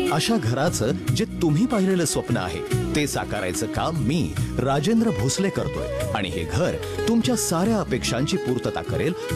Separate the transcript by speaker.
Speaker 1: अशा घराचं जे तुम्ही पाहिलेलं स्वप्न आहे ते साकारायचं काम मी राजेंद्र भोसले करतोय आणि हे घर तुमच्या साऱ्या अपेक्षांची पूर्तता करेल